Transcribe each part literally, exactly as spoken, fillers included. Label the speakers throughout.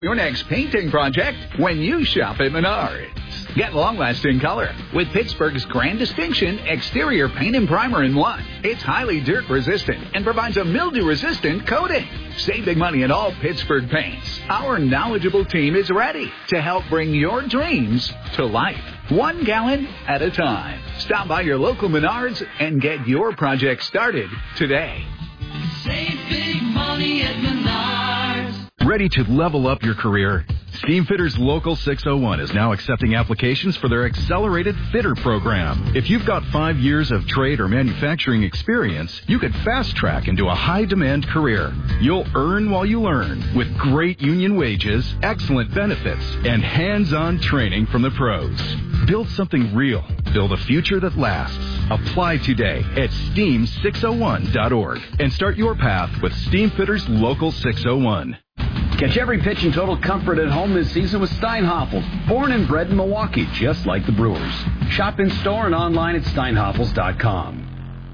Speaker 1: Your next painting project when you shop at Menards. Get long-lasting color with Pittsburgh's grand distinction exterior paint and primer in one. It's highly dirt-resistant and provides a mildew-resistant coating. Save big money at all Pittsburgh paints. Our knowledgeable team is ready to help bring your dreams to life. One gallon at a time. Stop by your local Menards and get your project started today.
Speaker 2: Save big money at Menards.
Speaker 3: Ready to level up your career? Steamfitters Local six oh one is now accepting applications for their accelerated fitter program. If you've got five years of trade or manufacturing experience, you could fast track into a high-demand career. You'll earn while you learn with great union wages, excellent benefits, and hands-on training from the pros. Build something real. Build a future that lasts. Apply today at steam six oh one dot org and start your path with Steamfitters Local six oh one.
Speaker 4: Catch every pitch in total comfort at home this season with Steinhoffels, born and bred in Milwaukee, just like the Brewers. Shop in store and online at steinhoffels dot com.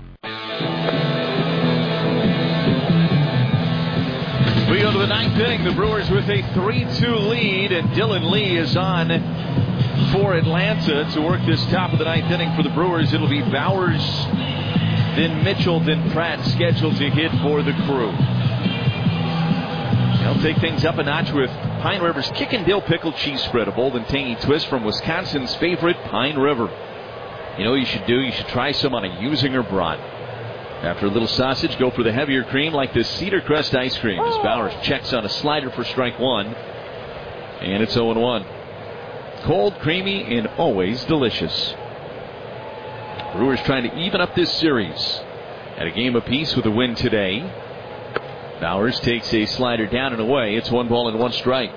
Speaker 5: We go to the ninth inning. The Brewers with a three two lead, and Dylan Lee is on for Atlanta to work this top of the ninth inning for the Brewers. It'll be Bowers, then Mitchell, then Pratt scheduled to hit for the Crew. They'll take things up a notch with Pine River's Kick and Dill Pickled Cheese Spread, a bold and tangy twist from Wisconsin's favorite Pine River. You know what you should do? You should try some on a Usinger brat. After a little sausage, go for the heavier cream like this Cedar Crest ice cream. As Bowers checks on a slider for strike one. And it's oh one. Cold, creamy, and always delicious. Brewers trying to even up this series at a game apiece with a win today. Bowers takes a slider down and away. It's one ball and one strike.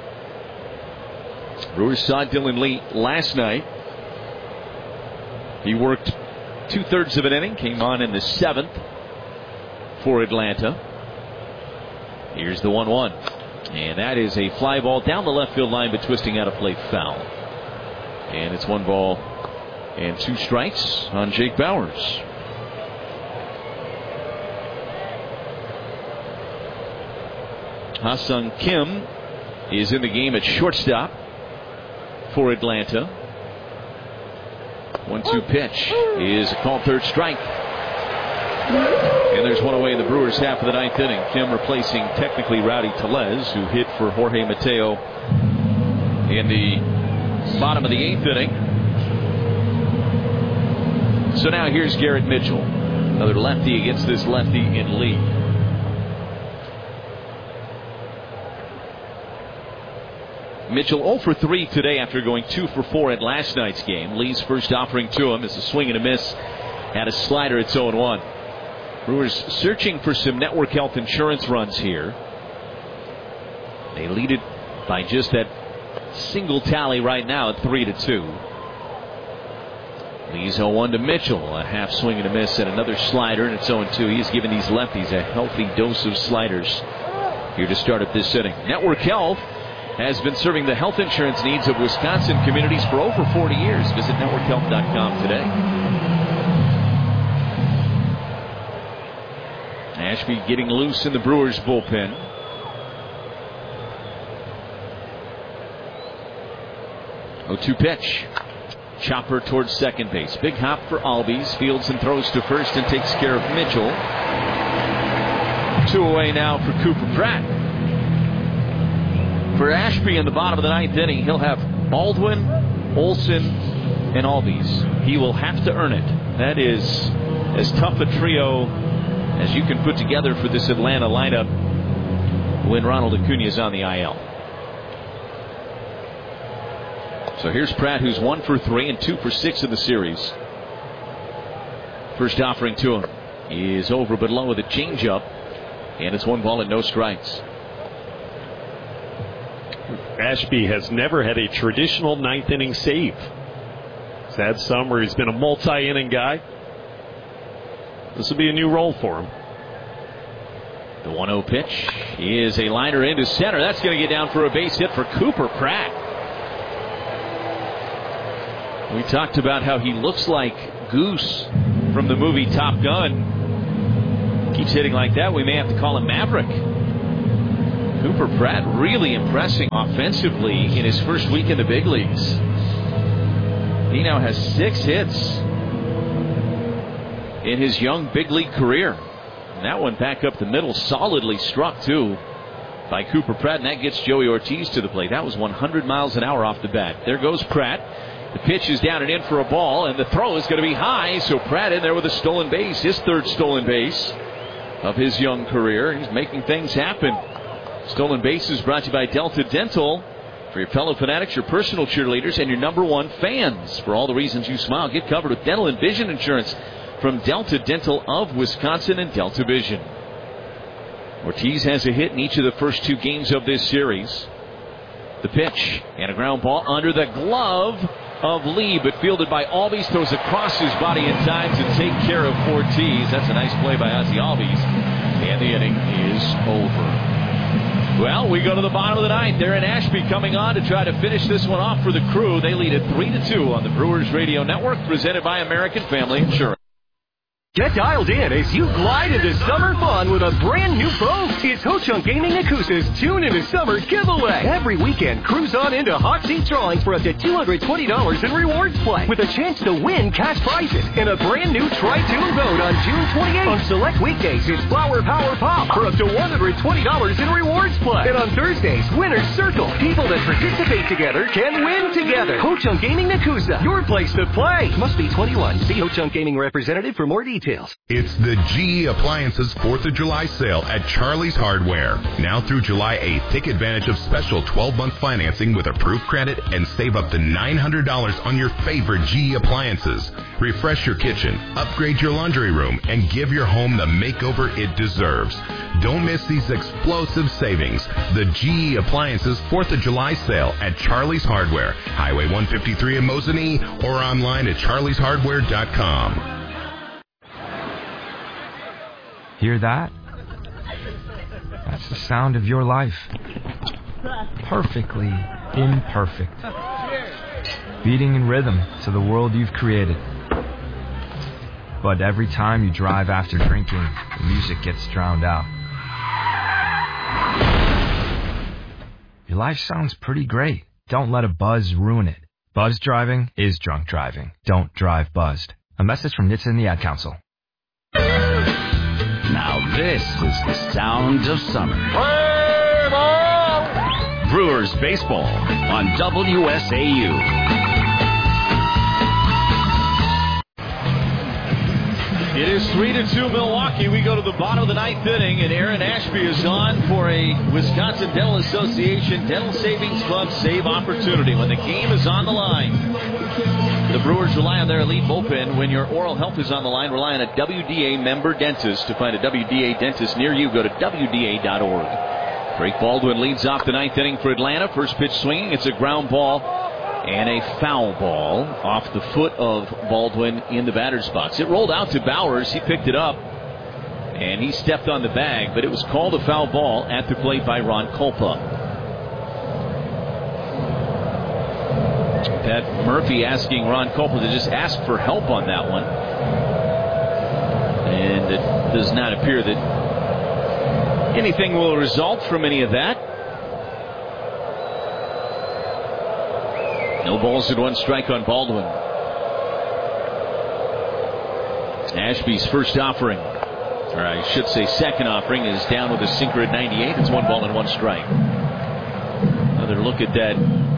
Speaker 5: Brewers saw Dylan Lee last night. He worked two-thirds of an inning, came on in the seventh for Atlanta. Here's the one one. And that is a fly ball down the left field line, but twisting out of play foul. And it's one ball and two strikes on Jake Bowers. Ha-Sung Kim is in the game at shortstop for Atlanta. one two pitch is a called third strike. And there's one away in the Brewers' half of the ninth inning. Kim replacing technically Rowdy Tellez, who hit for Jorge Mateo in the bottom of the eighth inning. So now here's Garrett Mitchell. Another lefty against this lefty in Lee. Mitchell oh for three today after going two for four at last night's game. Lee's first offering to him is a swing and a miss at a slider. It's oh one. Brewers searching for some network health insurance runs here. They lead it by just that single tally right now at three to two. Lee's oh one to Mitchell. A half swing and a miss and another slider, and it's oh two. He's given these lefties a healthy dose of sliders here to start up this inning. Network Health has been serving the health insurance needs of Wisconsin communities for over forty years. Visit network health dot com today. Ashby getting loose in the Brewers bullpen. oh two pitch. Chopper towards second base. Big hop for Albies. Fields and throws to first and takes care of Mitchell. Two away now for Cooper Pratt. For Ashby in the bottom of the ninth inning, he'll have Baldwin, Olson, and Albies. He will have to earn it. That is as tough a trio as you can put together for this Atlanta lineup when Ronald Acuna is on the I L. So here's Pratt, who's one for three and two for six in the series. First offering to him is over but low with a changeup, and it's one ball and no strikes.
Speaker 6: Ashby has never had a traditional ninth inning save. He's had some where he's been a multi-inning guy. This will be a new role for him.
Speaker 5: The one oh pitch is a liner into center. That's going to get down for a base hit for Cooper Pratt. We talked about how he looks like Goose from the movie Top Gun. Keeps hitting like that, we may have to call him Maverick. Cooper Pratt really impressing offensively in his first week in the big leagues. He now has six hits in his young big league career. And that one back up the middle, solidly struck too by Cooper Pratt, and that gets Joey Ortiz to the plate. That was one hundred miles an hour off the bat. There goes Pratt. The pitch is down and in for a ball, and the throw is going to be high, so Pratt in there with a stolen base, his third stolen base of his young career. He's making things happen. Stolen bases brought to you by Delta Dental. For your fellow fanatics, your personal cheerleaders, and your number one fans. For all the reasons you smile, get covered with dental and vision insurance from Delta Dental of Wisconsin and Delta Vision. Ortiz has a hit in each of the first two games of this series. The pitch and a ground ball under the glove of Lee, but fielded by Albies. Throws across his body in time to take care of Ortiz. That's a nice play by Ozzie Albies. And the inning is over. Well, we go to the bottom of the ninth. Aaron Ashby coming on to try to finish this one off for the Crew. They lead it three to two on the Brewers Radio Network, presented by American Family Insurance.
Speaker 7: Get dialed in as you glide into summer fun with a brand new boat. It's Ho Chunk Gaming Nakusa's Tune into Summer giveaway. Every weekend, cruise on into hot seat drawings for up to two hundred twenty dollars in rewards play with a chance to win cash prizes in a brand new Tri-Tune boat on June twenty-eighth. On select weekdays, it's Flower Power Pop for up to one hundred twenty dollars in rewards play. And on Thursdays, Winner's Circle. People that participate together can win together. Ho Chunk Gaming Nakusa, your place to play. Must be twenty-one. See Ho Chunk Gaming representative for more details.
Speaker 8: It's the G E Appliances fourth of July sale at Charlie's Hardware. Now through July eighth, take advantage of special twelve-month financing with approved credit and save up to nine hundred dollars on your favorite G E appliances. Refresh your kitchen, upgrade your laundry room, and give your home the makeover it deserves. Don't miss these explosive savings. The G E Appliances fourth of July sale at Charlie's Hardware, Highway one fifty-three in Mosinee, or online at charlies hardware dot com.
Speaker 9: Hear that? That's the sound of your life. Perfectly imperfect. Beating in rhythm to the world you've created. But every time you drive after drinking, the music gets drowned out. Your life sounds pretty great. Don't let a buzz ruin it. Buzz driving is drunk driving. Don't drive buzzed. A message from N H T S A and the Ad Council.
Speaker 10: Now this is the sound of summer. Brewers baseball on W S A U.
Speaker 5: It is three to two Milwaukee. We go to the bottom of the ninth inning, and Aaron Ashby is on for a Wisconsin Dental Association Dental Savings Club save opportunity when the game is on the line. The Brewers rely on their elite bullpen. When your oral health is on the line, rely on a W D A member dentist. To find a W D A dentist near you, go to W D A dot org. Drake Baldwin leads off the ninth inning for Atlanta. First pitch swinging. It's a ground ball and a foul ball off the foot of Baldwin in the batter's box. It rolled out to Bowers. He picked it up, and he stepped on the bag, but it was called a foul ball at the plate by Ron Kolpa. Pat Murphy asking Ron Kolpa to just ask for help on that one. And it does not appear that anything will result from any of that. No balls and one strike on Baldwin. Ashby's first offering, or I should say second offering, is down with a sinker at ninety-eight. It's one ball and one strike. Another look at that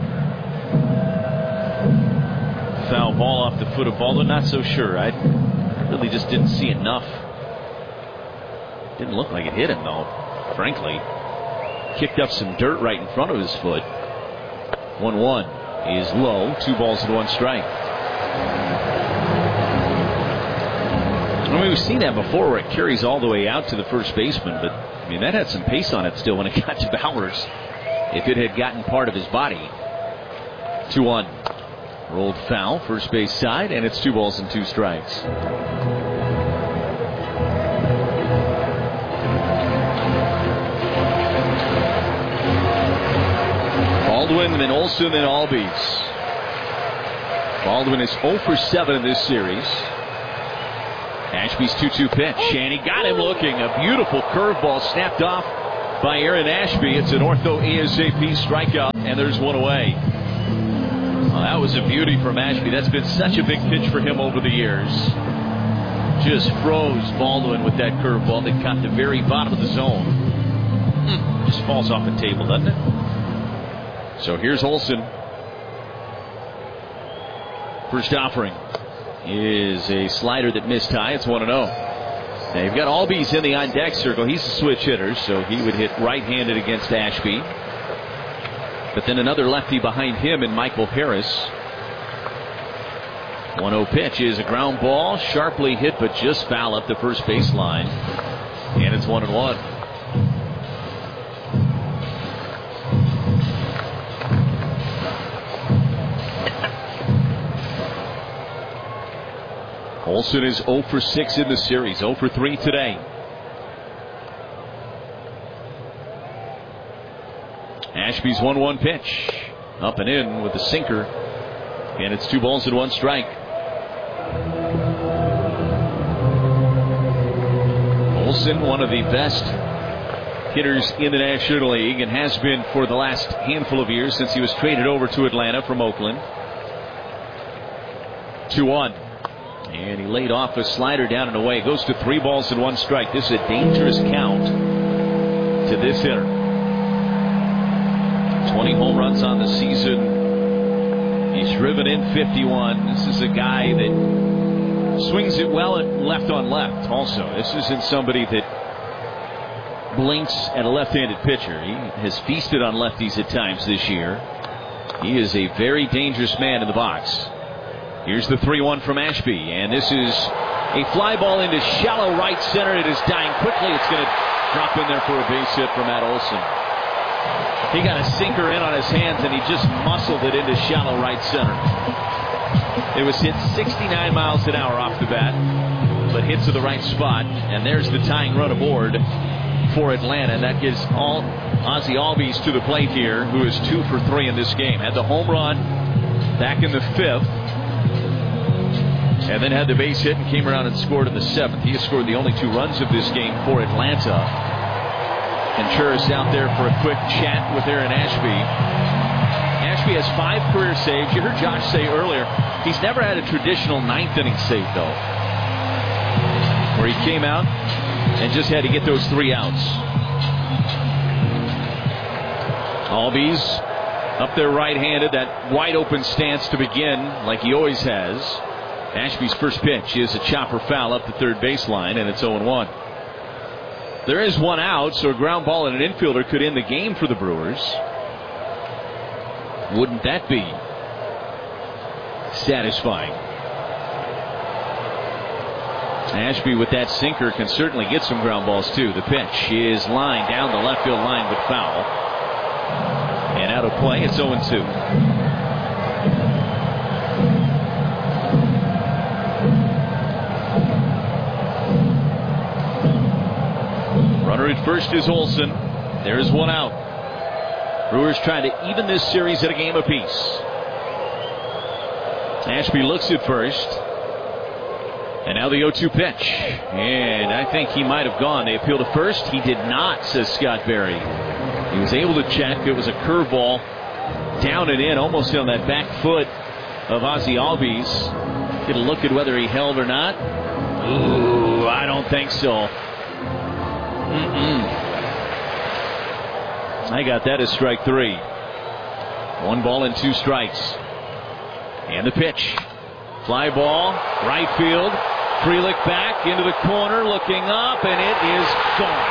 Speaker 5: foul ball off the foot of Baldwin. Not so sure. I really just didn't see enough. Didn't look like it hit him, though, frankly. Kicked up some dirt right in front of his foot. one one. Is low. Two balls and one strike. I mean, we've seen that before where it carries all the way out to the first baseman, but I mean, that had some pace on it still when it got to Bowers. If it had gotten part of his body. two one. Rolled foul, first base side, and it's two balls and two strikes. Baldwin, then Olson, then Albies. Baldwin is oh for seven in this series. Ashby's two two pitch, and he got him looking. A beautiful curveball snapped off by Aaron Ashby. It's an ortho ASAP strikeout, and there's one away. Well, that was a beauty from Ashby. That's been such a big pitch for him over the years. Just froze Baldwin with that curveball that caught the very bottom of the zone. Hmm, just falls off the table, doesn't it? So here's Olsen. First offering is a slider that missed high. It's one and oh. Now you've got Albies in the on-deck circle. He's a switch hitter, so he would hit right-handed against Ashby. But then another lefty behind him in Michael Harris. one oh pitch is a ground ball, sharply hit, but just foul up the first baseline. And it's one and one. Olsen is oh for six in the series, oh for three today. Ashby's one one pitch. Up and in with the sinker. And it's two balls and one strike. Olsen, one of the best hitters in the National League, and has been for the last handful of years since he was traded over to Atlanta from Oakland. two one. And he laid off a slider down and away. Goes to three balls and one strike. This is a dangerous count to this hitter. twenty home runs on the season. He's driven in fifty-one. This is a guy that swings it well at left on left also. This isn't somebody that blinks at a left-handed pitcher. He has feasted on lefties at times this year. He is a very dangerous man in the box. Here's the three one from Ashby, and this is a fly ball into shallow right center. It is dying quickly. It's going to drop in there for a base hit from Matt Olsen. He got a sinker in on his hands, and he just muscled it into shallow right center. It was hit sixty-nine miles an hour off the bat, but hit to the right spot, and there's the tying run aboard for Atlanta. And that gives all Ozzie Albies to the plate here, who is two for three in this game. Had the home run back in the fifth. And then had the base hit and came around and scored in the seventh. He has scored the only two runs of this game for Atlanta. And Churis out there for a quick chat with Aaron Ashby. Ashby has five career saves. You heard Josh say earlier, he's never had a traditional ninth inning save, though, where he came out and just had to get those three outs. Albies up there right-handed, that wide open stance to begin, like he always has. Ashby's first pitch is a chopper foul up the third baseline, and it's oh one. There is one out, so a ground ball and an infielder could end the game for the Brewers. Wouldn't that be satisfying? Ashby with that sinker can certainly get some ground balls too. The pitch is lined down the left field line, but foul. And out of play, it's oh two. Runner at first is Olsen. There's one out. Brewers trying to even this series at a game apiece. Ashby looks at first. And now the oh two pitch. And I think he might have gone. They appeal to first. He did not, says Scott Berry. He was able to check. It was a curveball down and in, almost on that back foot of Ozzie Albies. Get a look at whether he held or not. Ooh, I don't think so. Mm-mm. I got that as strike three. One ball and two strikes. And the pitch. Fly ball, right field. Frelick back into the corner, looking up, and it is gone.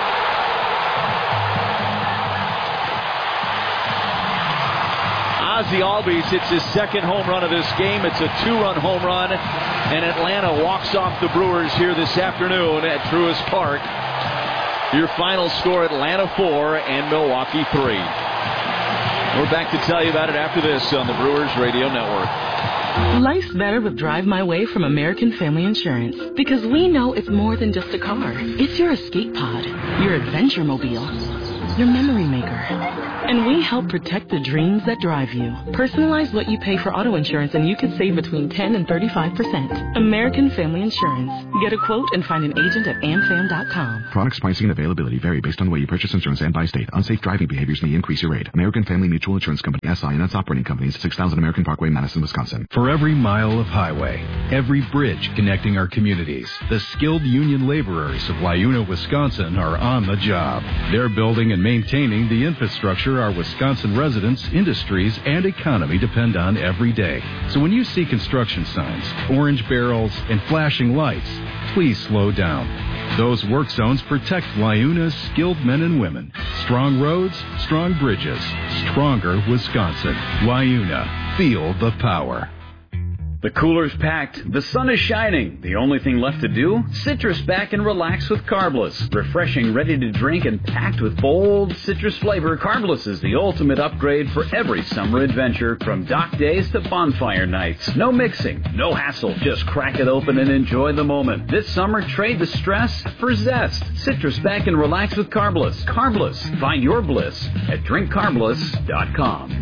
Speaker 5: Ozzie Albies hits his second home run of this game. It's a two-run home run, and Atlanta walks off the Brewers here this afternoon at Truist Park. Your final score, Atlanta four and Milwaukee three. We're back to tell you about it after this on the Brewers Radio Network.
Speaker 11: Life's better with Drive My Way from American Family Insurance, because we know it's more than just a car. It's your escape pod, your adventure mobile. your memory maker. And we help protect the dreams that drive you. Personalize what you pay for auto insurance and you could save between ten and thirty-five percent. American Family Insurance. Get a quote and find an agent at amfam dot com.
Speaker 12: Products, pricing, and availability vary based on the way you purchase insurance and by state. Unsafe driving behaviors may increase your rate. American Family Mutual Insurance Company, S I and its operating companies, six thousand American Parkway, Madison, Wisconsin.
Speaker 3: For every mile of highway, every bridge connecting our communities, the skilled union laborers of Wayuna, Wisconsin are on the job. They're building and maintaining the infrastructure our Wisconsin residents, industries, and economy depend on every day. So when you see construction signs, orange barrels, and flashing lights, please slow down. Those work zones protect Wayuna's skilled men and women. Strong roads, strong bridges, stronger Wisconsin. Wayuna, feel the power.
Speaker 4: The cooler's packed, the sun is shining. The only thing left to do? Citrus back and relax with Carbless. Refreshing, ready to drink, and packed with bold citrus flavor, Carbless is the ultimate upgrade for every summer adventure, from dock days to bonfire nights. No mixing, no hassle. Just crack it open and enjoy the moment. This summer, trade the stress for zest. Citrus back and relax with Carbless. Carbless. Find your bliss at drink carbless dot com.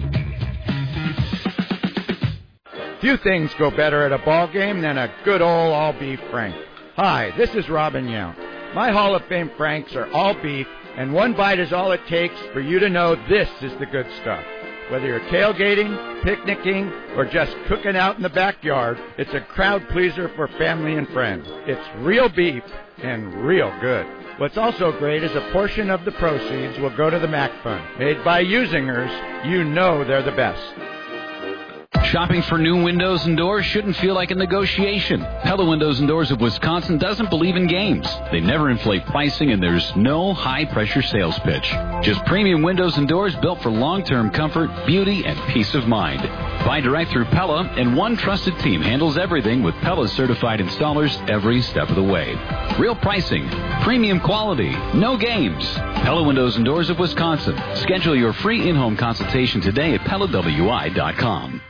Speaker 13: Few things go better at a ball game than a good old all-beef Frank. Hi, this is Robin Yount. My Hall of Fame Franks are all beef, and one bite is all it takes for you to know this is the good stuff. Whether you're tailgating, picnicking, or just cooking out in the backyard, it's a crowd pleaser for family and friends. It's real beef and real good. What's also great is a portion of the proceeds will go to the Mac Fund. Made by Usingers, you know they're the best.
Speaker 14: Shopping for new windows and doors shouldn't feel like a negotiation. Pella Windows and Doors of Wisconsin doesn't believe in games. They never inflate pricing, and there's no high-pressure sales pitch. Just premium windows and doors built for long-term comfort, beauty, and peace of mind. Buy direct through Pella, and one trusted team handles everything with Pella's certified installers every step of the way. Real pricing, premium quality, no games. Pella Windows and Doors of Wisconsin. Schedule your free in-home consultation today at Pella W I dot com.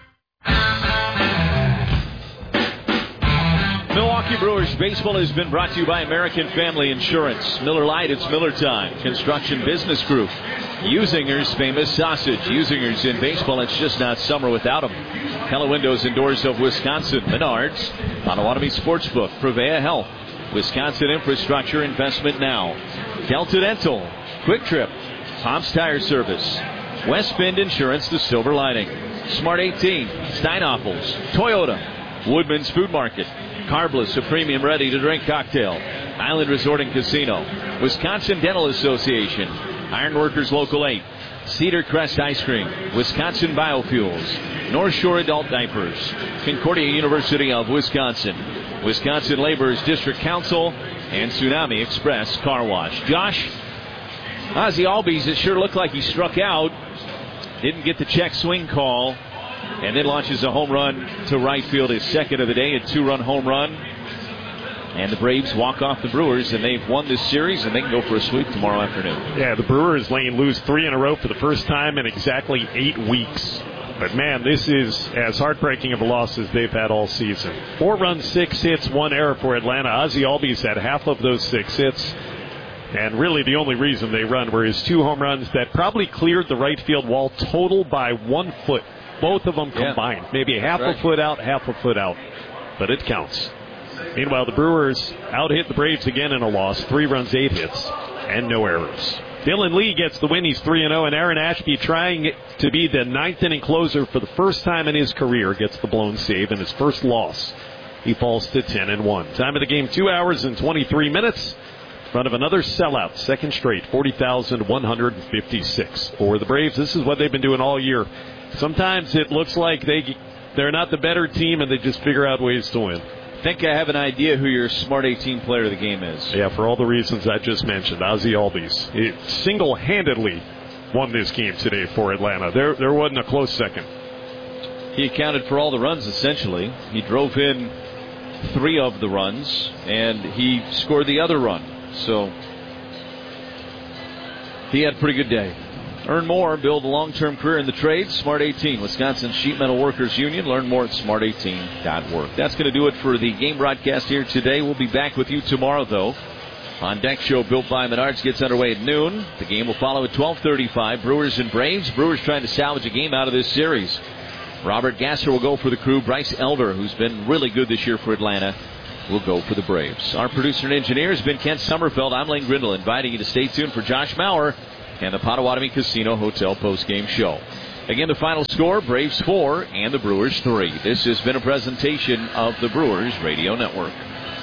Speaker 5: Milwaukee Brewers baseball has been brought to you by American Family Insurance. Miller Lite, it's Miller time. Construction Business Group. Usinger's famous sausage. Usinger's in baseball, it's just not summer without them. Pella Windows and Doors of Wisconsin. Menards. Potawatomi Sportsbook. Prevea Health. Wisconsin Infrastructure Investment Now. Delta Dental. Quick Trip. Tom's Tire Service. West Bend Insurance, the silver lining. Smart eighteen, Steinhoffels, Toyota, Woodman's Food Market, Carbless, a premium ready-to-drink cocktail, Island Resort and Casino, Wisconsin Dental Association, Ironworkers Local eight, Cedar Crest Ice Cream, Wisconsin Biofuels, North Shore Adult Diapers, Concordia University of Wisconsin, Wisconsin Laborers District Council, and Tsunami Express Car Wash. Josh, Ozzie Albies, it sure looked like he struck out. Didn't get the check swing call, and then launches a home run to right field, his second of the day, a two-run home run. And the Braves walk off the Brewers, and they've won this series, and they can go for a sweep tomorrow afternoon.
Speaker 6: Yeah, the Brewers laying lose three in a row for the first time in exactly eight weeks. But, man, this is as heartbreaking of a loss as they've had all season. Four runs, six hits, one error for Atlanta. Ozzie Albies had half of those six hits. And really the only reason they run were his two home runs that probably cleared the right field wall total by one foot. Both of them combined. Yeah. Maybe half right. a foot out, half a foot out. But it counts. Meanwhile, the Brewers out-hit the Braves again in a loss. Three runs, eight hits, and no errors. Dylan Lee gets the win. He's three and oh. And Aaron Ashby, trying to be the ninth inning closer for the first time in his career, gets the blown save in his first loss. He falls to ten and one. Time of the game, two hours and twenty-three minutes. In front of another sellout, second straight, forty thousand one hundred fifty-six. For the Braves, this is what they've been doing all year. Sometimes it looks like they, they're not the better team, and they just figure out ways to win.
Speaker 5: I think I have an idea who your Smart eighteen player of the game is.
Speaker 6: Yeah, for all the reasons I just mentioned, Ozzie Albies. He single-handedly won this game today for Atlanta. There, there wasn't a close second.
Speaker 5: He accounted for all the runs, essentially. He drove in three of the runs, and he scored the other run. So he had a pretty good day. Earn more, build a long-term career in the trades. Smart eighteen, Wisconsin Sheet Metal Workers Union. Learn more at smart eighteen dot org. That's going to do it for the game broadcast here today. We'll be back with you tomorrow, though. On Deck Show built by Menards gets underway at noon. The game will follow at twelve thirty-five. Brewers and Braves. Brewers trying to salvage a game out of this series. Robert Gasser will go for the Crew. Bryce Elder, who's been really good this year for Atlanta, will go for the Braves. Our producer and engineer has been Kent Sommerfeld. I'm Lane Grindle, inviting you to stay tuned for Josh Maurer and the Potawatomi Casino Hotel postgame show. Again, the final score, Braves four and the Brewers three. This has been a presentation of the Brewers Radio Network.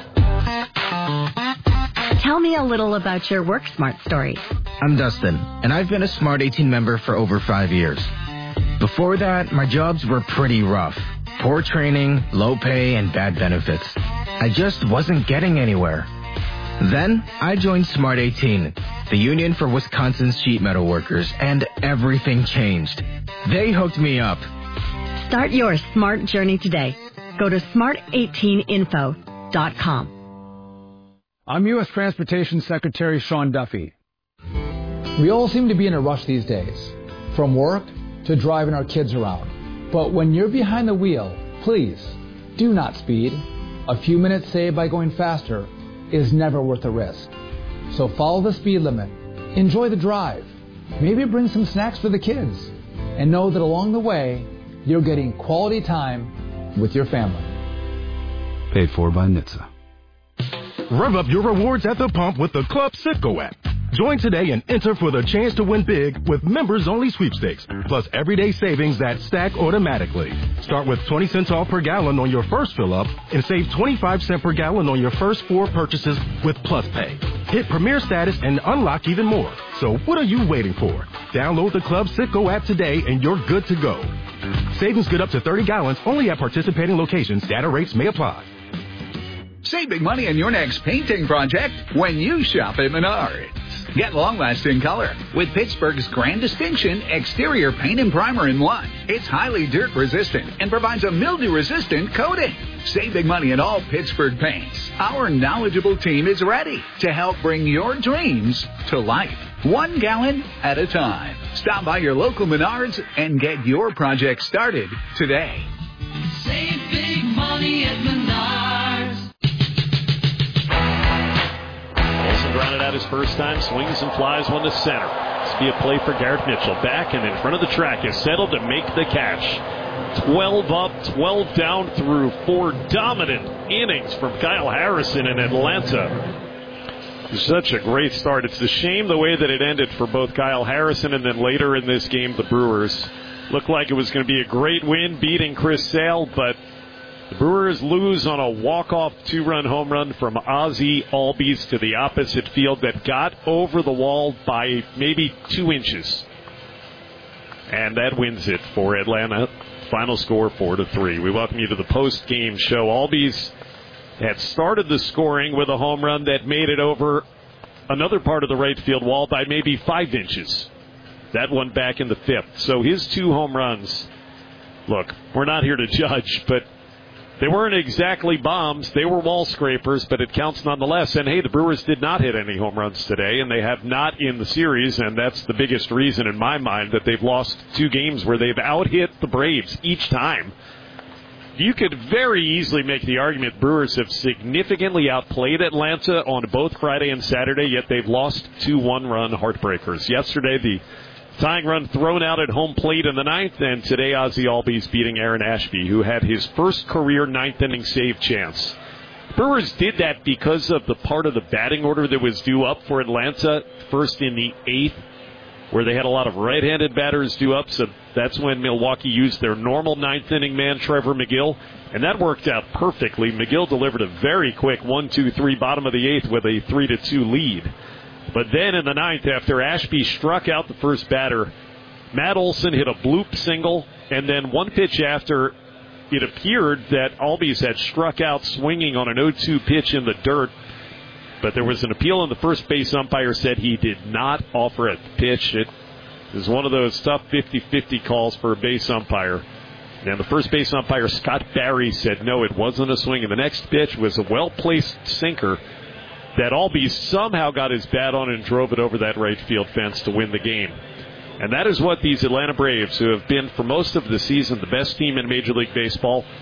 Speaker 15: Tell me a little about your Work Smart story.
Speaker 16: I'm Dustin, and I've been a Smart eighteen member for over five years. Before that, my jobs were pretty rough. Poor training, low pay, and bad benefits. I just wasn't getting anywhere. Then, I joined Smart eighteen, the union for Wisconsin's sheet metal workers, and everything changed. They hooked me up.
Speaker 15: Start your smart journey today. Go to smart eighteen info dot com.
Speaker 17: I'm U S Transportation Secretary Sean Duffy. We all seem to be in a rush these days, from work to driving our kids around. But when you're behind the wheel, please do not speed. A few minutes saved by going faster is never worth the risk. So follow the speed limit, enjoy the drive, maybe bring some snacks for the kids, and know that along the way, you're getting quality time with your family.
Speaker 18: Paid for by N H T S A.
Speaker 19: Rev up your rewards at the pump with the Club Citgo app. Join today and enter for the chance to win big with members-only sweepstakes, plus everyday savings that stack automatically. Start with twenty cents off per gallon on your first fill-up and save twenty-five cents per gallon on your first four purchases with Plus Pay. Hit Premier status and unlock even more. So what are you waiting for? Download the Club Citgo app today and you're good to go. Savings good up to thirty gallons only at participating locations. Data rates may apply.
Speaker 1: Save big money on your next painting project when you shop at Menards. Get long-lasting color with Pittsburgh's Grand Distinction Exterior Paint and Primer in one. It's highly dirt-resistant and provides a mildew-resistant coating. Save big money on all Pittsburgh paints. Our knowledgeable team is ready to help bring your dreams to life, one gallon at a time. Stop by your local Menards and get your project started today.
Speaker 2: Save big money at Menards.
Speaker 6: Olsen grounded out his first time, swings and flies one to center. This be a play for Garrett Mitchell. Back and in front of the track is settled to make the catch. twelve up, twelve down through four dominant innings from Kyle Harrison in Atlanta. Such a great start. It's a shame the way that it ended for both Kyle Harrison and then later in this game, the Brewers. Looked like it was going to be a great win, beating Chris Sale, but the Brewers lose on a walk-off two-run home run from Ozzie Albies to the opposite field that got over the wall by maybe two inches. And that wins it for Atlanta. Final score four to three. We welcome you to the post-game show. Albies had started the scoring with a home run that made it over another part of the right field wall by maybe five inches. That one back in the fifth. So his two home runs, look, we're not here to judge, but they weren't exactly bombs. They were wall scrapers, but it counts nonetheless. And, hey, the Brewers did not hit any home runs today, and they have not in the series, and that's the biggest reason in my mind that they've lost two games where they've out-hit the Braves each time. You could very easily make the argument Brewers have significantly outplayed Atlanta on both Friday and Saturday, yet they've lost two one-run heartbreakers. Yesterday, the tying run thrown out at home plate in the ninth, and today Ozzie Albies beating Aaron Ashby, who had his first career ninth-inning save chance. Brewers did that because of the part of the batting order that was due up for Atlanta, first in the eighth, where they had a lot of right-handed batters due up, so that's when Milwaukee used their normal ninth-inning man, Trevor McGill, and that worked out perfectly. McGill delivered a very quick one two three bottom of the eighth with a three to two lead. But then in the ninth, after Ashby struck out the first batter, Matt Olson hit a bloop single, and then one pitch after, it appeared that Albies had struck out swinging on an oh two pitch in the dirt. But there was an appeal, and the first base umpire said he did not offer a pitch. It was one of those tough fifty-fifty calls for a base umpire. And the first base umpire, Scott Barry, said no, it wasn't a swing. And the next pitch was a well-placed sinker that Albies somehow got his bat on and drove it over that right field fence to win the game. And that is what these Atlanta Braves, who have been for most of the season the best team in Major League Baseball,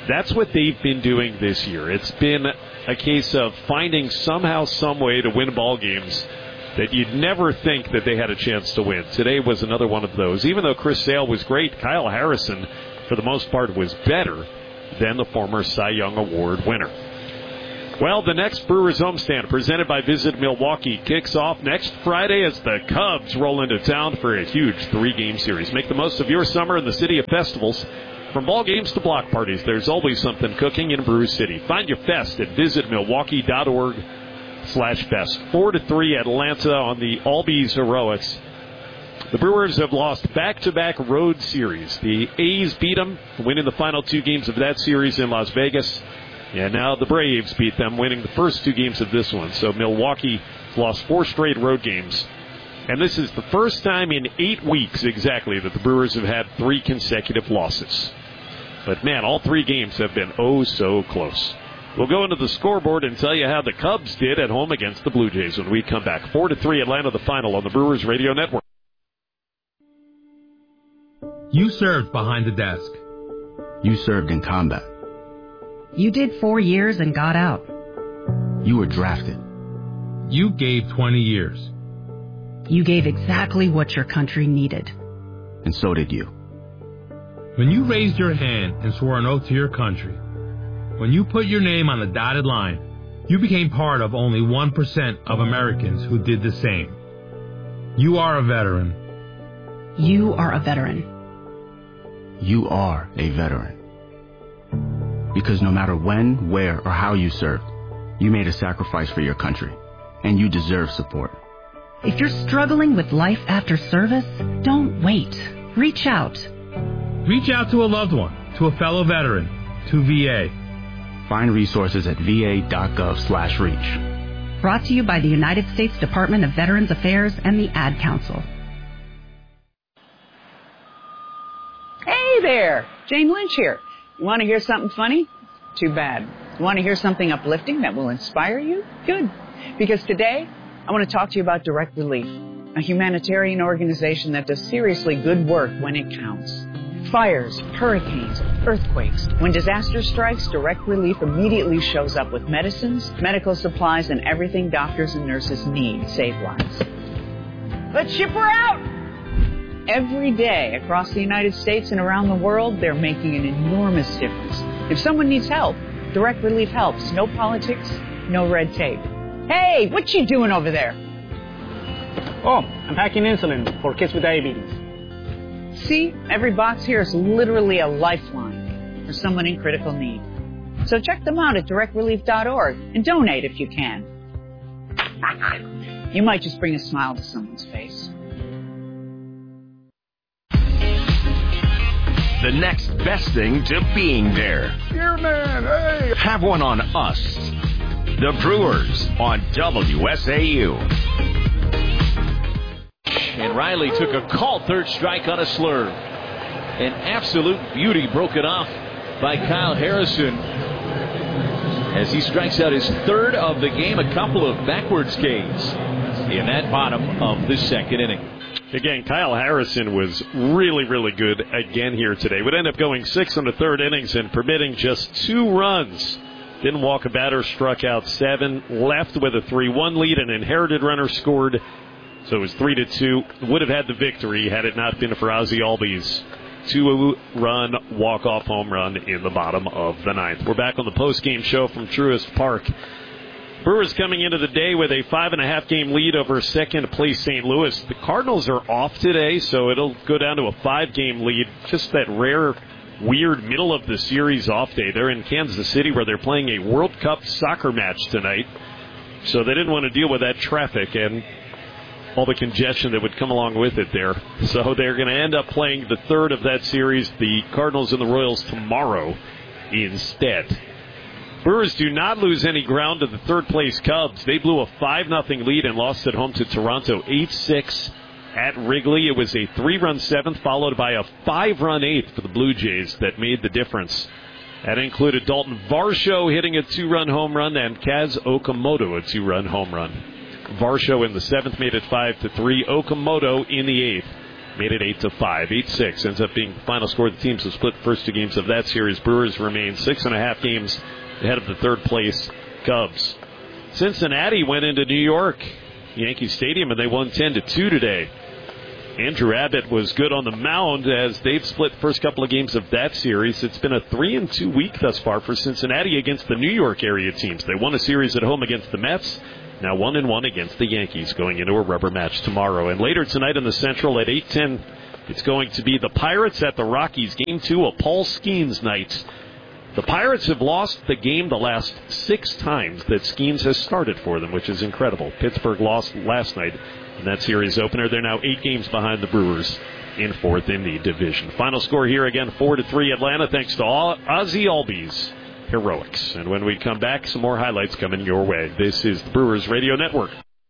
Speaker 6: That's what they've been doing this year. It's been a case of finding somehow, some way to win ball games that you'd never think that they had a chance to win. Today was another one of those. Even though Chris Sale was great, Kyle Harrison, for the most part, was better than the former Cy Young Award winner. Well, the next Brewers homestand, presented by Visit Milwaukee, kicks off next Friday as the Cubs roll into town for a huge three-game series. Make the most of your summer in the city of festivals. From ball games to block parties, there's always something cooking in Brew City. Find your fest at visit milwaukee dot org slash fest. Four to three Atlanta on the Albies Heroics. The Brewers have lost back-to-back road series. The A's beat them, winning the final two games of that series in Las Vegas. And now the Braves beat them, winning the first two games of this one. So Milwaukee lost four straight road games. And this is the first time in eight weeks exactly that the Brewers have had three consecutive losses. But, man, all three games have been oh so close. We'll go into the scoreboard and tell you how the Cubs did at home against the Blue Jays when we come back. four to three Atlanta, the final on the Brewers Radio Network.
Speaker 20: You served behind the desk.
Speaker 21: You served in combat.
Speaker 22: You did four years and got out.
Speaker 21: You were drafted.
Speaker 20: You gave twenty years.
Speaker 22: You gave exactly what your country needed.
Speaker 21: And so did you.
Speaker 20: When you raised your hand and swore an oath to your country, when you put your name on the dotted line, you became part of only one percent of Americans who did the same. You are a veteran.
Speaker 22: You are a veteran.
Speaker 21: You are a veteran. Because no matter when, where, or how you served, you made a sacrifice for your country, and you deserve support.
Speaker 22: If you're struggling with life after service, don't wait. Reach out.
Speaker 20: Reach out to a loved one, to a fellow veteran, to V A.
Speaker 21: Find resources at va.gov slash reach.
Speaker 22: Brought to you by the United States Department of Veterans Affairs and the Ad Council.
Speaker 23: Hey there, Jane Lynch here. You want to hear something funny? Too bad. You want to hear something uplifting that will inspire you? Good. Because today, I want to talk to you about Direct Relief, a humanitarian organization that does seriously good work when it counts. Fires, hurricanes, earthquakes. When disaster strikes, Direct Relief immediately shows up with medicines, medical supplies, and everything doctors and nurses need to save lives. Let's ship her out! Every day across the United States and around the world, they're making an enormous difference. If someone needs help, Direct Relief helps. No politics, no red tape. Hey, what you doing over there?
Speaker 24: Oh, I'm packing insulin for kids with diabetes.
Speaker 23: See, every box here is literally a lifeline for someone in critical need. So check them out at direct relief dot org and donate if you can. You might just bring a smile to someone's face.
Speaker 10: The next best thing to being there.
Speaker 25: Here, man, hey!
Speaker 10: Have one on us. The Brewers on W S A U.
Speaker 5: And Riley took a called third strike on a slurve. An absolute beauty broken off by Kyle Harrison as he strikes out his third of the game, a couple of backwards Ks in that bottom of the second inning.
Speaker 6: Again, Kyle Harrison was really, really good again here today. Would end up going six in the third innings and permitting just two runs. Didn't walk a batter, struck out seven, left with a three one lead. An inherited runner scored, so it was three to two. Would have had the victory had it not been for Ozzie Albies' two-run walk-off home run in the bottom of the ninth. We're back on the post-game show from Truist Park. Brewers coming into the day with a five-and-a-half game lead over second-place Saint Louis. The Cardinals are off today, so it'll go down to a five-game lead. Just that rare, weird middle-of-the-series off day. They're in Kansas City where they're playing a World Cup soccer match tonight. So they didn't want to deal with that traffic and all the congestion that would come along with it there. So they're going to end up playing the third of that series, the Cardinals and the Royals, tomorrow instead. Brewers do not lose any ground to the third-place Cubs. They blew a five nothing lead and lost at home to Toronto eight six at Wrigley. It was a three-run seventh followed by a five-run eighth for the Blue Jays that made the difference. That included Dalton Varsho hitting a two-run home run and Kaz Okamoto a two-run home run. Varsho in the seventh made it five to three. Okamoto in the eighth made it eight to five. eight six ends up being the final score. The teams have split the first two games of that series. Brewers remain six and a half games ahead of the third place Cubs. Cincinnati went into New York, Yankee Stadium, and they won ten to two today. Andrew Abbott was good on the mound as they've split the first couple of games of that series. It's been a three and two week thus far for Cincinnati against the New York area teams. They won a series at home against the Mets. Now one and one against the Yankees going into a rubber match tomorrow. And later tonight in the Central at eight ten, it's going to be the Pirates at the Rockies. Game two of Paul Skeens night. The Pirates have lost the game the last six times that Skeens has started for them, which is incredible. Pittsburgh lost last night in that series opener. They're now eight games behind the Brewers in fourth in the division. Final score here again, four to three Atlanta, thanks to Ozzie Albies heroics. And when we come back, some more highlights coming your way. This is the Brewers Radio Network.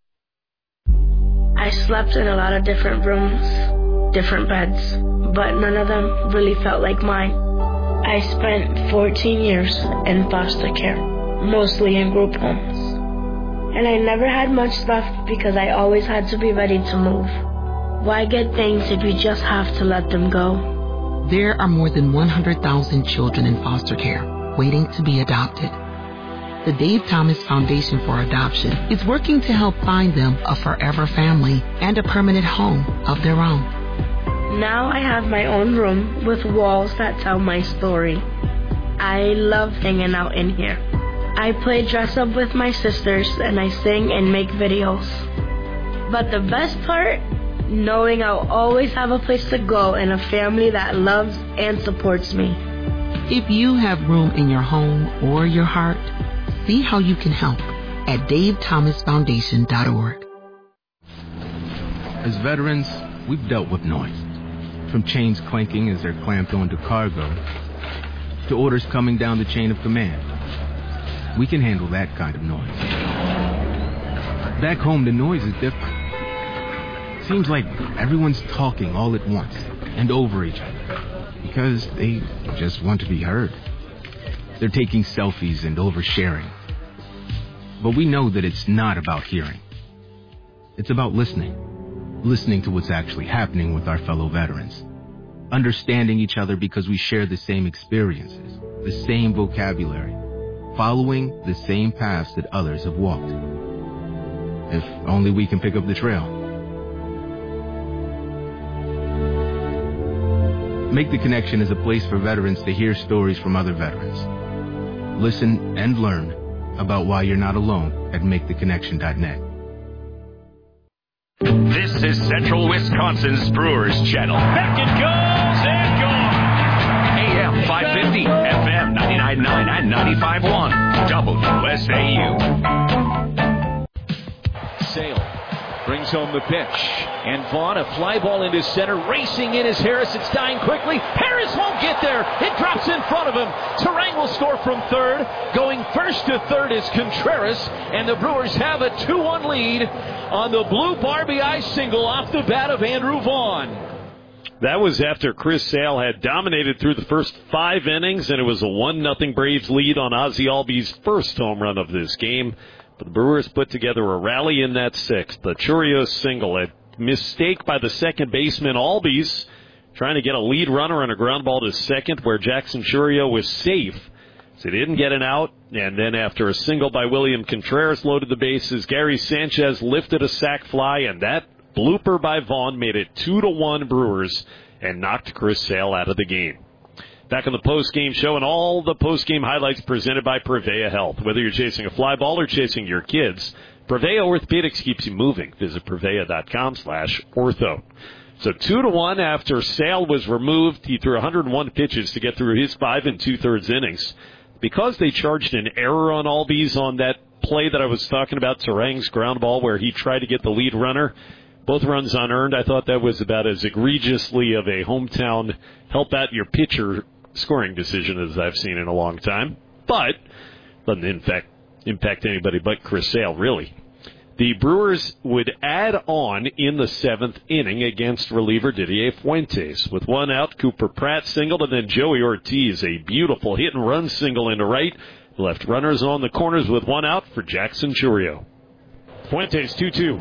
Speaker 7: I slept in a lot of different rooms, different beds, but none of them really felt like mine. I spent fourteen years in foster care, mostly in group homes. And I never had much stuff because I always had to be ready to move. Why get things if you just have to let them go?
Speaker 8: There are more than one hundred thousand children in foster care waiting to be adopted. The Dave Thomas Foundation for Adoption is working to help find them a forever family and a permanent home of their own.
Speaker 7: Now I have my own room with walls that tell my story. I love hanging out in here. I play dress up with my sisters and I sing and make videos. But the best part, knowing I'll always have a place to go and a family that loves and supports me.
Speaker 8: If you have room in your home or your heart, see how you can help at dave thomas foundation dot org.
Speaker 18: As veterans, we've dealt with noise. From chains clanking as they're clamped onto cargo, to orders coming down the chain of command. We can handle that kind of noise. Back home, the noise is different. Seems like everyone's talking all at once and over each other because they just want to be heard. They're taking selfies and oversharing. But we know that it's not about hearing. It's about listening. Listening to what's actually happening with our fellow veterans. Understanding each other because we share the same experiences, the same vocabulary, following the same paths that others have walked. If only we can pick up the trail. Make the Connection is a place for veterans to hear stories from other veterans. Listen and learn about why you're not alone at make the connection dot net.
Speaker 10: This is Central Wisconsin's Brewers Channel. Back it goes and gone. A M five fifty, F M ninety-nine point nine and ninety-five point one. W S A U.
Speaker 5: Sale brings home the pitch. And Vaughn, a fly ball into center. Racing in is Harris. It's dying quickly. Harris won't get there. It drops in front of him. Terang will score from third. Going first to third is Contreras. And the Brewers have a two one lead on the Blue R B I single off the bat of Andrew Vaughn.
Speaker 6: That was after Chris Sale had dominated through the first five innings, and it was a one nothing Braves lead on Ozzie Albies' first home run of this game. But the Brewers put together a rally in that sixth. The Churios single, a mistake by the second baseman Albies, trying to get a lead runner on a ground ball to second where Jackson Churio was safe. So he didn't get an out. And then after a single by William Contreras loaded the bases, Gary Sanchez lifted a sac fly, and that blooper by Vaughn made it two to one Brewers and knocked Chris Sale out of the game. Back on the post-game show, and all the post-game highlights presented by Prevea Health. Whether you're chasing a fly ball or chasing your kids, Prevea Orthopedics keeps you moving. Visit Prevea.com slash ortho. So two to one after Sale was removed. He threw one hundred one pitches to get through his five and two-thirds innings. Because they charged an error on Albies on that play that I was talking about, Terang's ground ball, where he tried to get the lead runner, both runs unearned. I thought that was about as egregiously of a hometown help out your pitcher scoring decision as I've seen in a long time. But doesn't in fact impact anybody but Chris Sale, really. The Brewers would add on in the seventh inning against reliever Didier Fuentes. With one out, Cooper Pratt singled, and then Joey Ortiz, a beautiful hit-and-run single into right. Left runners on the corners with one out for Jackson Churio. Fuentes two two.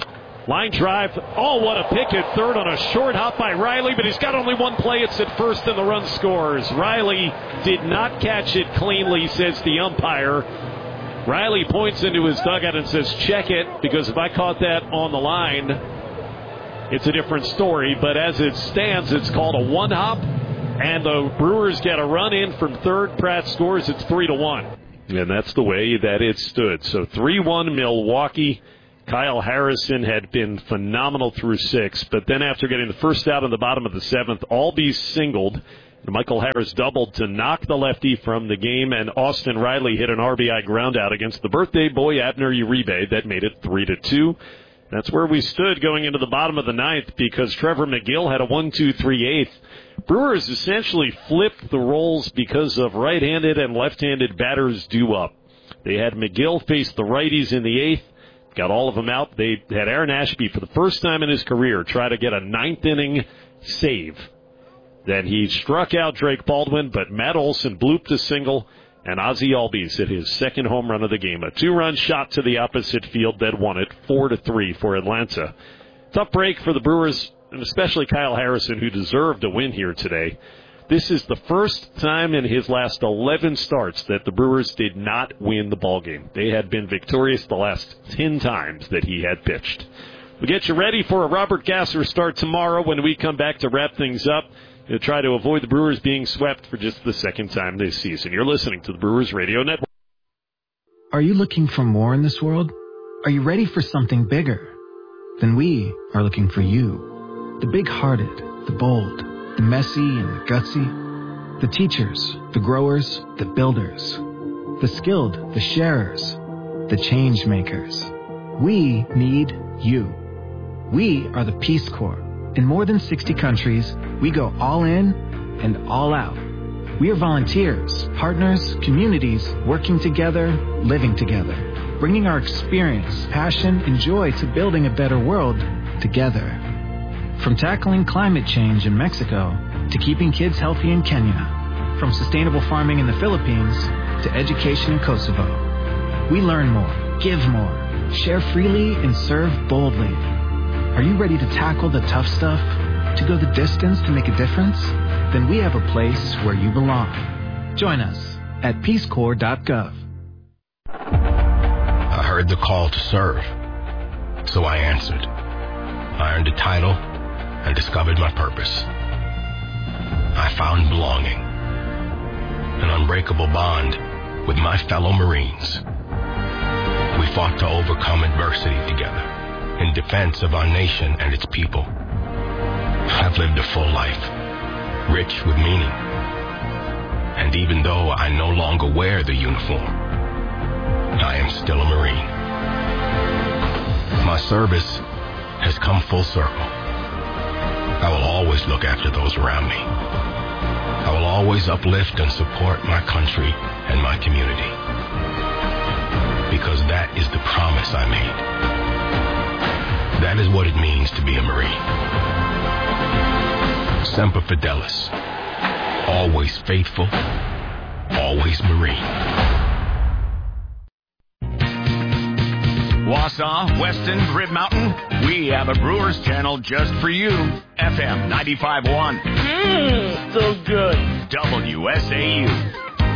Speaker 6: Line drive. Oh, what a pick at third on a short hop by Riley, but he's got only one play. It's at first, and the run scores. Riley did not catch it cleanly, says the umpire. Riley points into his dugout and says, check it, because if I caught that on the line, it's a different story. But as it stands, it's called a one hop, and the Brewers get a run in from third. Pratt scores. It's three to one. And that's the way that it stood. So three one Milwaukee. Kyle Harrison had been phenomenal through six, but then after getting the first out in the bottom of the seventh, Albee singled. And Michael Harris doubled to knock the lefty from the game, and Austin Riley hit an R B I ground out against the birthday boy Abner Uribe. That made it three to two. That's where we stood going into the bottom of the ninth, because Trevor McGill had a one two three eighth. Brewers essentially flipped the roles because of right-handed and left-handed batters due up. They had McGill face the righties in the eighth, got all of them out. They had Aaron Ashby, for the first time in his career, try to get a ninth-inning save. Then he struck out Drake Baldwin, but Matt Olson blooped a single, and Ozzie Albies hit his second home run of the game. A two-run shot to the opposite field that won it four to three for Atlanta. Tough break for the Brewers, and especially Kyle Harrison, who deserved a win here today. This is the first time in his last eleven starts that the Brewers did not win the ballgame. They had been victorious the last ten times that he had pitched. We'll get you ready for a Robert Gasser start tomorrow when we come back to wrap things up. We'll try to avoid the Brewers being swept for just the second time this season. You're listening to the Brewers Radio Network.
Speaker 3: Are you looking for more in this world? Are you ready for something bigger? Then we are looking for you. The big-hearted, the bold, the messy and the gutsy, the teachers, the growers, the builders, the skilled, the sharers, the change makers. We need you. We are the Peace Corps. In more than sixty countries, we go all in and all out. We are volunteers, partners, communities, working together, living together, bringing our experience, passion, and joy to building a better world together. From tackling climate change in Mexico to keeping kids healthy in Kenya, from sustainable farming in the Philippines to education in Kosovo. We learn more, give more, share freely, and serve boldly. Are you ready to tackle the tough stuff? To go the distance to make a difference? Then we have a place where you belong. Join us at peace corps dot gov.
Speaker 9: I heard the call to serve, so I answered. I earned a title and discovered my purpose. I found belonging, an unbreakable bond with my fellow Marines. We fought to overcome adversity together in defense of our nation and its people. I've lived a full life, rich with meaning. And even though I no longer wear the uniform, I am still a Marine. My service has come full circle. I will always look after those around me. I will always uplift and support my country and my community. Because that is the promise I made. That is what it means to be a Marine. Semper Fidelis. Always faithful. Always Marine.
Speaker 10: Wausau, Weston, Grid Mountain, we have a Brewers channel just for you. F M ninety-five point one.
Speaker 2: Mmm, so good.
Speaker 10: W S A U.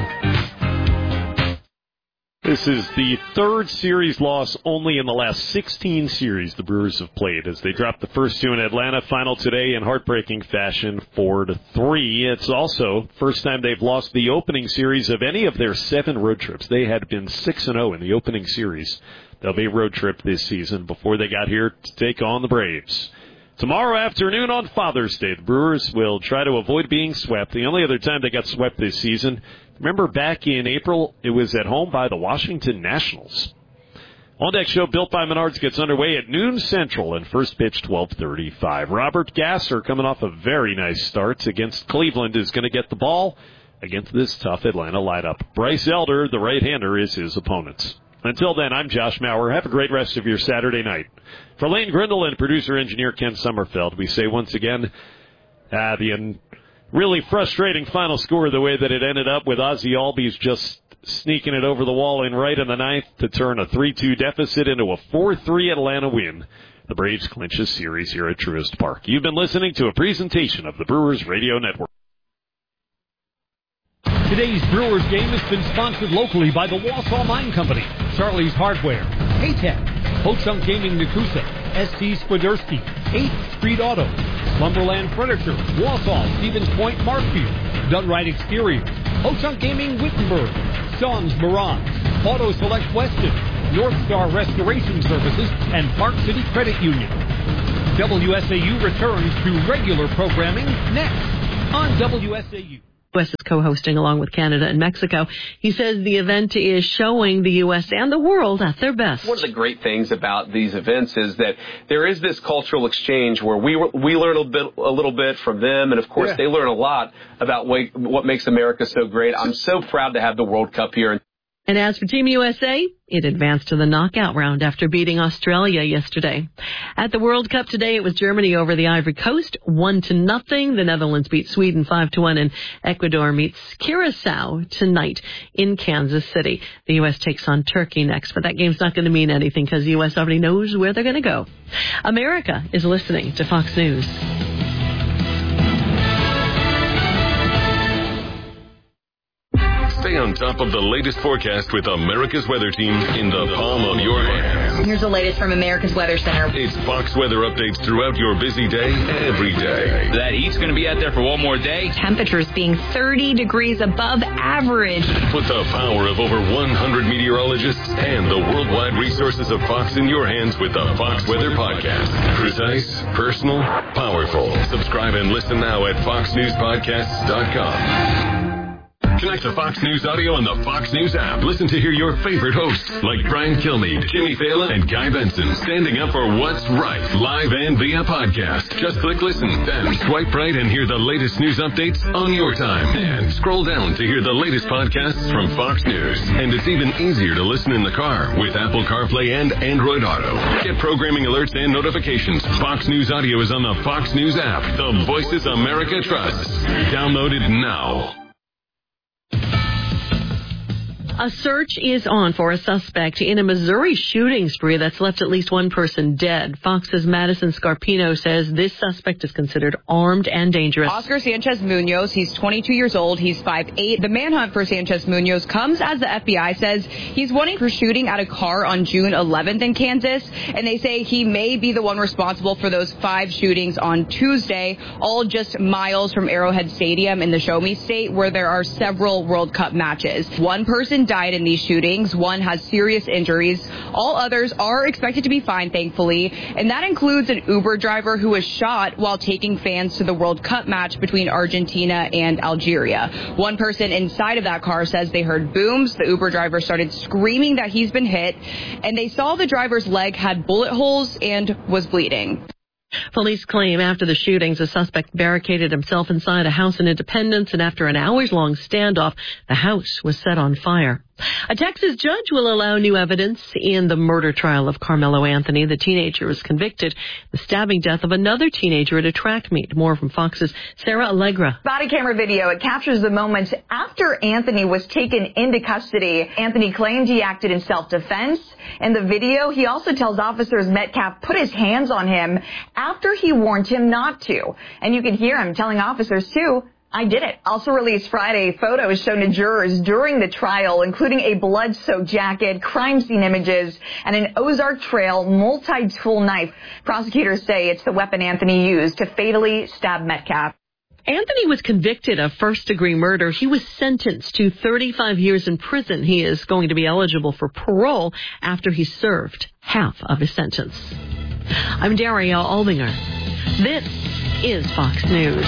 Speaker 6: This is the third series loss only in the last sixteen series the Brewers have played, as they dropped the first two in Atlanta. Final today in heartbreaking fashion, four to three. It's also first time they've lost the opening series of any of their seven road trips. They had been six and oh in the opening series. They'll be a road trip this season before they got here to take on the Braves. Tomorrow afternoon on Father's Day, the Brewers will try to avoid being swept. The only other time they got swept this season, remember back in April, it was at home by the Washington Nationals. On Deck Show built by Menards gets underway at noon Central and first pitch twelve thirty-five. Robert Gasser, coming off a very nice start against Cleveland, is going to get the ball against this tough Atlanta lineup. Bryce Elder, the right-hander, is his opponent. Until then, I'm Josh Maurer. Have a great rest of your Saturday night. For Lane Grindle and producer-engineer Ken Sommerfeld, we say once again, uh, the un- really frustrating final score, the way that it ended up with Ozzie Albies just sneaking it over the wall in right in the ninth to turn a three two deficit into a four three Atlanta win. The Braves clinch a series here at Truist Park. You've been listening to a presentation of the Brewers Radio Network.
Speaker 4: Today's Brewers game has been sponsored locally by the Wausau Mine Company, Charlie's Hardware, Paytech, Ho-Chunk Gaming Nakusa, S T Swiderski, eighth Street Auto, Lumberland Furniture, Wausau, Stevens Point, Markfield, Dunright Exterior, Ho-Chunk Gaming Wittenberg, Sean's Mirage, Auto Select Weston, North Star Restoration Services, and Park City Credit Union. W S A U returns to regular programming next on W S A U.
Speaker 11: U S is co-hosting along with Canada and Mexico. He says the event is showing the U S and the world at their best.
Speaker 12: One of the great things about these events is that there is this cultural exchange where we we learn a bit, a little bit from them, and of course yeah. they learn a lot about what, what makes America so great. I'm so proud to have the World Cup here.
Speaker 11: And as for Team U S A, it advanced to the knockout round after beating Australia yesterday. At the World Cup today, it was Germany over the Ivory Coast, one to nothing. The Netherlands beat Sweden five to one, and Ecuador meets Curacao tonight in Kansas City. The U S takes on Turkey next, but that game's not going to mean anything because the U S already knows where they're going to go. America is listening to Fox News.
Speaker 13: Stay on top of the latest forecast with America's Weather Team in the palm of your hand.
Speaker 25: Here's the latest from America's Weather Center.
Speaker 13: It's Fox weather updates throughout your busy day, every day.
Speaker 26: That heat's going to be out there for one more day.
Speaker 25: Temperatures being thirty degrees above average.
Speaker 13: Put the power of over one hundred meteorologists and the worldwide resources of Fox in your hands with the Fox Weather Podcast. Precise, personal, powerful. Subscribe and listen now at fox news podcasts dot com. Connect to Fox News Audio on the Fox News app. Listen to hear your favorite hosts like Brian Kilmeade, Jimmy Fallon, and Guy Benson standing up for what's right, live and via podcast. Just click listen, then swipe right and hear the latest news updates on your time. And scroll down to hear the latest podcasts from Fox News. And it's even easier to listen in the car with Apple CarPlay and Android Auto. Get programming alerts and notifications. Fox News Audio is on the Fox News app. The voices America trusts. Download it now.
Speaker 11: A search is on for a suspect in a Missouri shooting spree that's left at least one person dead. Fox's Madison Scarpino says this suspect is considered armed and dangerous.
Speaker 27: Oscar Sanchez Munoz, he's twenty-two years old, he's five eight. The manhunt for Sanchez Munoz comes as the F B I says he's wanting for shooting at a car on June eleventh in Kansas, and they say he may be the one responsible for those five shootings on Tuesday, all just miles from Arrowhead Stadium in the Show Me State, where there are several World Cup matches. One person died in these shootings. One has serious injuries. All others are expected to be fine, thankfully, and that includes an Uber driver who was shot while taking fans to the World Cup match between Argentina and Algeria. One person inside of that car says they heard booms. The Uber driver started screaming that he's been hit, and they saw the driver's leg had bullet holes and was bleeding.
Speaker 11: Police claim after the shootings, the suspect barricaded himself inside a house in Independence, and after an hours-long standoff, the house was set on fire. A Texas judge will allow new evidence in the murder trial of Carmelo Anthony. The teenager was convicted of the stabbing death of another teenager at a track meet. More from Fox's Sarah Allegra.
Speaker 28: Body camera video. It captures the moments after Anthony was taken into custody. Anthony claimed he acted in self-defense. In the video, he also tells officers Metcalf put his hands on him after he warned him not to. And you can hear him telling officers, too, I did it. Also released Friday, photos shown to jurors during the trial, including a blood-soaked jacket, crime scene images, and an Ozark Trail multi-tool knife. Prosecutors say it's the weapon Anthony used to fatally stab Metcalf.
Speaker 11: Anthony was convicted of first-degree murder. He was sentenced to thirty-five years in prison. He is going to be eligible for parole after he served half of his sentence. I'm Daria Aldinger. This is Fox News.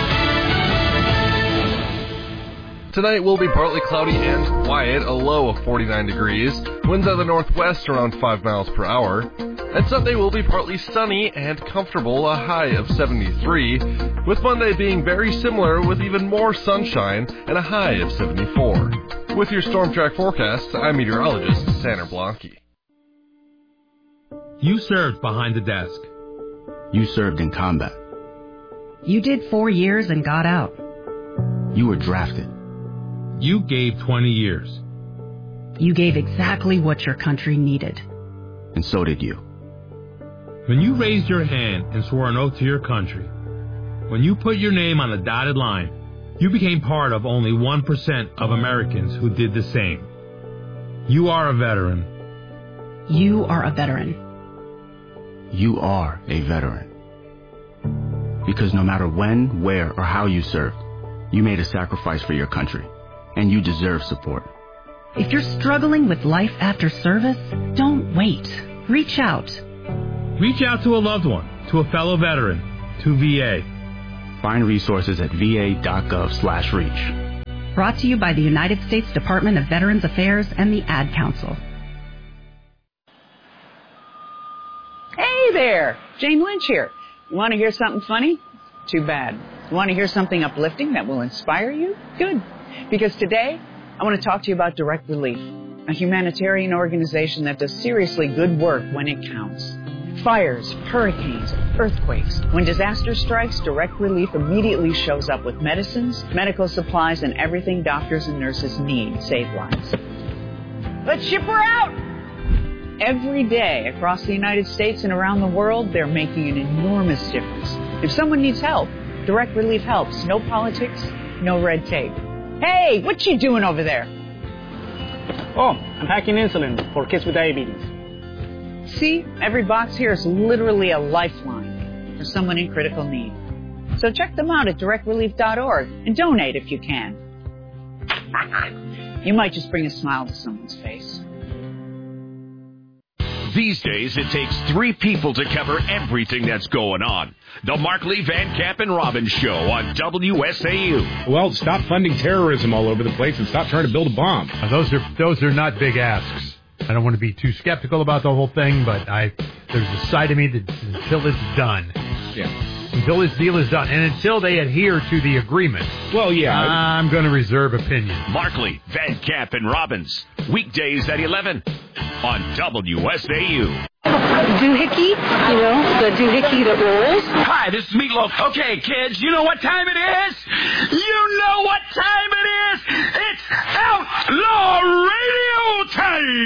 Speaker 29: Tonight will be partly cloudy and quiet, a low of forty-nine degrees, winds out of the northwest around five miles per hour. And Sunday will be partly sunny and comfortable, a high of seventy-three, with Monday being very similar with even more sunshine and a high of seventy-four. With your Storm Track forecast, I'm meteorologist Sander Blanke.
Speaker 20: You served behind the desk.
Speaker 21: You served in combat.
Speaker 22: You did four years and got out.
Speaker 21: You were drafted.
Speaker 20: You gave twenty years.
Speaker 22: You gave exactly what your country needed.
Speaker 21: And so did you.
Speaker 20: When you raised your hand and swore an oath to your country, when you put your name on the dotted line, you became part of only one percent of Americans who did the same. You are a veteran.
Speaker 22: You are a veteran.
Speaker 21: You are a veteran. Because no matter when, where, or how you served, you made a sacrifice for your country, and you deserve support.
Speaker 22: If you're struggling with life after service, don't wait. Reach out.
Speaker 20: Reach out to a loved one, to a fellow veteran, to V A.
Speaker 21: Find resources at va.gov slash reach.
Speaker 22: Brought to you by the United States Department of Veterans Affairs and the Ad Council.
Speaker 1: Hey there, Jane Lynch here. You want to hear something funny? Too bad. You want to hear something uplifting that will inspire you? Good. Because today, I want to talk to you about Direct Relief, a humanitarian organization that does seriously good work when it counts. Fires, hurricanes, earthquakes. When disaster strikes, Direct Relief immediately shows up with medicines, medical supplies, and everything doctors and nurses need to save lives. Let's ship her out! Every day across the United States and around the world, they're making an enormous difference. If someone needs help, Direct Relief helps. No politics, no red tape. Hey, what you doing over there?
Speaker 7: Oh, I'm packing insulin for kids with diabetes.
Speaker 1: See, every box here is literally a lifeline for someone in critical need. So check them out at direct relief dot org and donate if you can. You might just bring a smile to someone's face.
Speaker 10: These days, it takes three people to cover everything that's going on. The Markley, Van Camp, and Robbins Show on W S A U.
Speaker 14: Well, stop funding terrorism all over the place and stop trying to build a bomb.
Speaker 15: Uh, those are those are not big asks. I don't want to be too skeptical about the whole thing, but I there's a side of me that until it's done.
Speaker 14: Yeah.
Speaker 15: Until this deal is done, and until they adhere to the agreement.
Speaker 14: Well, yeah.
Speaker 15: I'm going to reserve opinion.
Speaker 10: Markley, Van Camp, and Robbins. Weekdays at eleven on W S A U.
Speaker 16: Doohickey, you know, the doohickey that rolls.
Speaker 10: Hi, this is Meatloaf. Okay, kids, you know what time it is? You know what time it is? It's Outlaw Radio time!